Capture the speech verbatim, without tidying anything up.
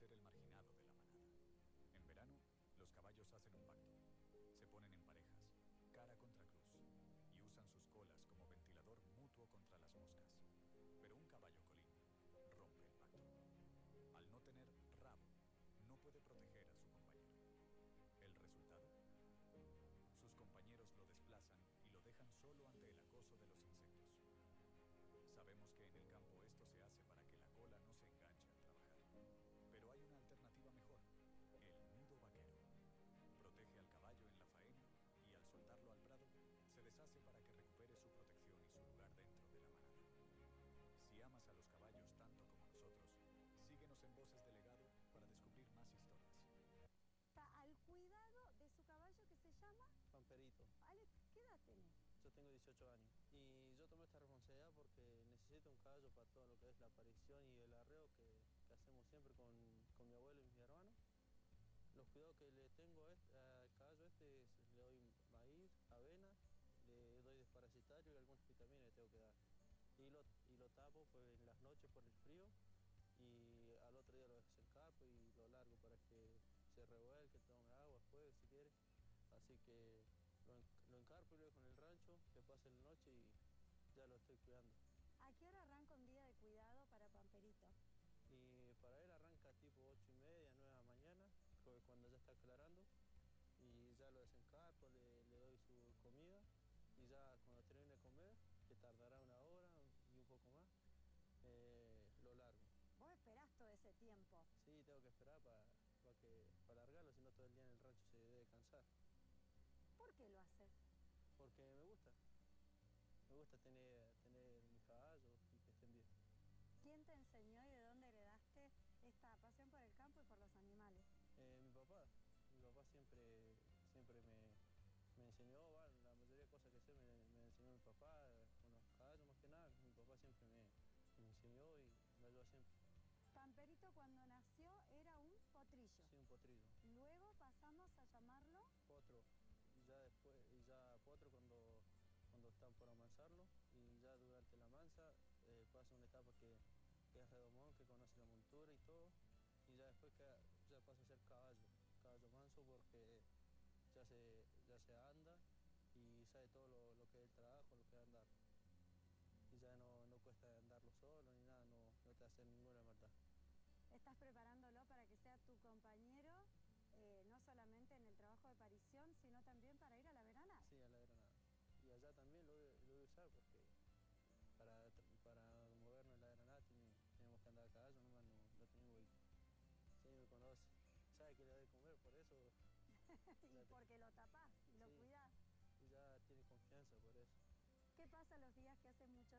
ser el marginado de la manada. En verano, los caballos hacen un pacto. Se ponen en parejas, cara contra cruz, y usan sus colas como ventilador mutuo contra las moscas. Pero un caballo colín rompe el pacto. Al no tener rabo, no puede proteger a su compañero. ¿El resultado? Sus compañeros lo desplazan y lo dejan solo ante el acoso de los insectos. Sabemos que en el campo esto se hace para que la cola no se enganche al trabajar. Pero hay una alternativa mejor, el nudo vaquero. Protege al caballo en la faena y al soltarlo al prado, se deshace para que recupere su protección y su lugar dentro de la manada. Si amas a los caballos tanto como nosotros, síguenos en Voces de Legado para descubrir más historias. Al cuidado de su caballo que se llama Pamperito. Alex, ¿qué edad tenés? Yo tengo dieciocho años y yo tomé esta responsabilidad porque necesito un caballo para todo lo que es la aparición y el arreo que, que hacemos siempre con, con mi abuelo y mis hermanos. Los cuidados que le tengo este, al caballo este es, le doy maíz, avena, le doy desparasitario y algunas vitaminas le tengo que dar. Y lo, y lo tapo pues, en las noches por el frío y al otro día lo desencapo y lo largo para que se revuelque, tome agua, juegue si quiere. Así que lo, lo encarpo y lo dejo en el rancho, que pase la noche y ya lo estoy cuidando. ¿A qué hora arranca un día de cuidado para Pamperito? Y para él arranca tipo ocho y media, nueve de la mañana, cuando ya está aclarando. Y ya lo desencarpo, le, le doy su comida y ya cuando termine de comer, que tardará una hora y un poco más, eh, lo largo. ¿Vos esperás todo ese tiempo? Sí, tengo que esperar para pa que, para largarlo, si no todo el día en el rancho se debe cansar. ¿Por qué lo haces? Porque me gusta. Me gusta tener, tener mis caballos y que estén bien. ¿Quién te enseñó y de dónde heredaste esta pasión por el campo y por los animales? Eh, mi papá. Mi papá siempre, siempre me, me enseñó, bueno, la mayoría de cosas que sé me, me enseñó mi papá, con los caballos más que nada. Mi papá siempre me, me enseñó y me ayudó siempre. Pamperito cuando nació era un potrillo. Sí, un potrillo. Luego pasamos a llamarlo... Potro. Y ya después, y ya potro cuando, cuando están por amansarlo. Y ya durante la mansa eh, pasa una etapa que, que es redomón, que conoce la montura y todo. Y ya después que, ya pasa a ser caballo. Caballo manso porque ya se, ya se anda y sabe todo lo, lo que es el trabajo, lo que es andar. Y ya no, no cuesta andarlo solo ni nada, no, no te hace ninguna maldad. Estás preparándolo para que sea tu compañero, eh, no solamente en el trabajo de parición, sino también para ir a la veranada. Sí, a la veranada. Y allá también lo voy, lo voy a usar porque para, para movernos en la veranada tenemos que andar a caballo, nomás no, no tenemos vehículo. Sí, me conoce. Sabe que le doy de comer, por eso. Y porque lo tapás y lo sí, cuidás. Y ya tiene confianza por eso. ¿Qué pasa los días que hace mucho